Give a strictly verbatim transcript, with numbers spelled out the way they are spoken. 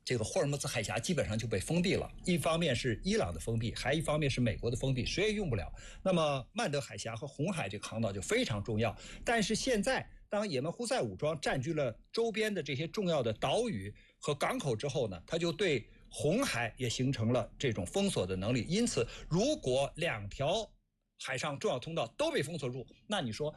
这个霍尔木兹海峡基本上就被封闭了，一方面是伊朗的封闭，还一方面是美国的封闭，谁也用不了。那么曼德海峡和红海这个航道就非常重要。但是现在当也门胡塞武装占据了周边的这些重要的岛屿和港口之后呢，它就对红海也形成了这种封锁的能力。因此如果两条海上重要通道都被封锁住，那你说